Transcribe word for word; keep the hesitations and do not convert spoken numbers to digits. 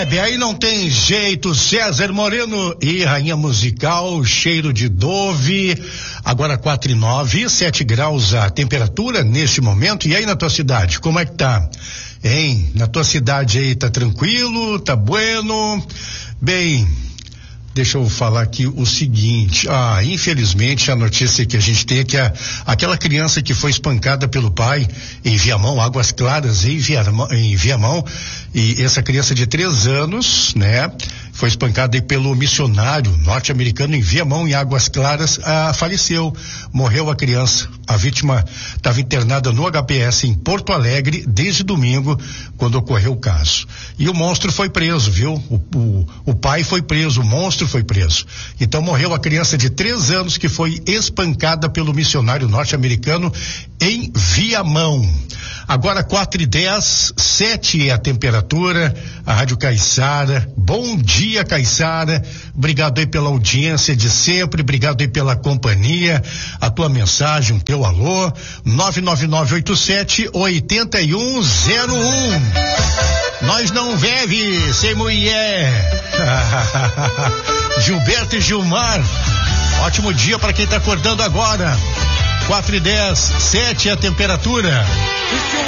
Bebe, aí não tem jeito. César Moreno e Rainha Musical, cheiro de Dove. Agora quatro e nove, sete graus a temperatura neste momento. E aí na tua cidade, como é que tá? Hein? Na tua cidade aí tá tranquilo? Tá bueno? Bem, deixa eu falar aqui o seguinte, ah, infelizmente a notícia que a gente tem é que a, aquela criança que foi espancada pelo pai em Viamão, Águas Claras em Viamão, em Viamão, e essa criança de três anos, né, foi espancada aí pelo missionário norte-americano em Viamão, em Águas Claras, ah, faleceu, morreu a criança. A vítima estava internada no H P S em Porto Alegre desde domingo, quando ocorreu o caso. E o monstro foi preso, viu? O, o, o pai foi preso, o monstro foi preso. Então morreu a criança de três anos que foi espancada pelo missionário norte-americano em Viamão. Agora quatro e dez, sete é a temperatura, a Rádio Caiçara. Bom dia, Caiçara. Obrigado aí pela audiência de sempre, obrigado aí pela companhia, a tua mensagem, o teu alô, nove nove nove oito sete oito um zero um. Nós não bebe sem mulher. Gilberto e Gilmar. Ótimo dia para quem está acordando agora. quatro e dez, sete é a temperatura.